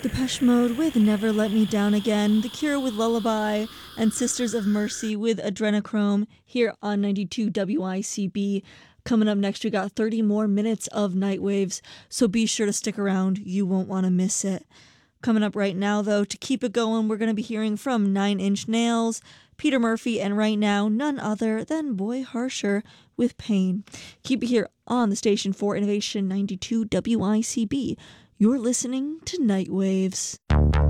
Depeche Mode with Never Let Me Down Again, The Cure with Lullaby, and Sisters of Mercy with Adrenochrome here on 92 WICB. Coming up next, we got 30 more minutes of Nightwaves, so be sure to stick around. You won't want to miss it. Coming up right now, though, to keep it going, we're going to be hearing from Nine Inch Nails, Peter Murphy, and right now, none other than Boy Harsher with Pain. Keep it here on the station for Innovation 92 WICB. You're listening to Nightwaves.